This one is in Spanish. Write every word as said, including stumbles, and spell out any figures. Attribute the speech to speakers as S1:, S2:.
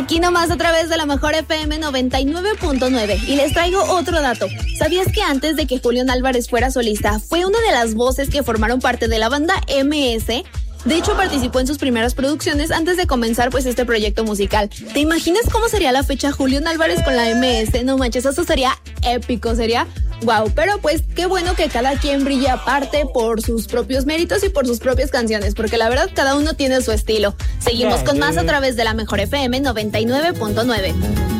S1: Aquí nomás a través de la mejor F M noventa y nueve punto nueve. Y les traigo otro dato. ¿Sabías que antes de que Julián Álvarez fuera solista, fue una de las voces que formaron parte de la banda M S? De hecho, participó en sus primeras producciones antes de comenzar pues este proyecto musical. ¿Te imaginas cómo sería la fecha Julián Álvarez con la M S? No manches, eso sería épico, sería wow. Pero pues qué bueno que cada quien brille aparte por sus propios méritos y por sus propias canciones, porque la verdad cada uno tiene su estilo. Seguimos con más a través de la mejor F M noventa y nueve punto nueve.